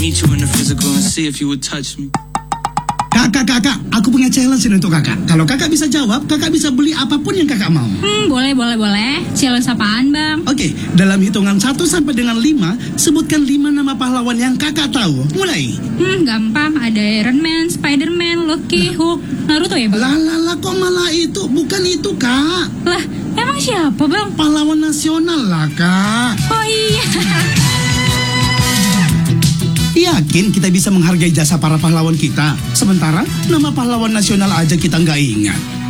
Meet you in the physical and see if you would touch me. Kakak, aku punya challenge ini untuk kakak. Kalau kakak bisa jawab, kakak bisa beli apapun yang kakak mau. Boleh. Challenge apaan, Bang? Oke, dalam hitungan 1 sampai dengan 5, sebutkan 5 nama pahlawan yang kakak tahu. Mulai. Gampang. Ada Iron Man, Spider-Man, Loki, Hulk, Naruto ya, Bang? Lah, kok malah itu? Bukan itu, Kak. Lah, emang siapa, Bang? Pahlawan nasional lah, Kak. Oh iya. Yakin kita bisa menghargai jasa para pahlawan kita? Sementara nama pahlawan nasional aja kita nggak ingat.